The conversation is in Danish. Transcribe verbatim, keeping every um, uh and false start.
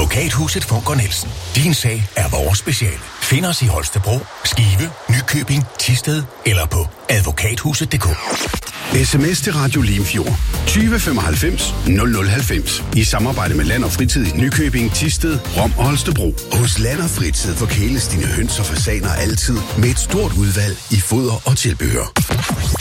Advokathuset Funker Nielsen. Din sag er vores speciale. Find os i Holstebro, Skive, Nykøbing, Thisted eller på advokathuset punktum d k. Sms til Radio Limfjord tyve femoghalvfems nul nul halvfems i samarbejde med Land og Fritid i Nykøbing, Thisted, Rom og Holstebro. Hos Land og Fritid forkæles dine høns og fasaner altid med et stort udvalg i foder og tilbehør.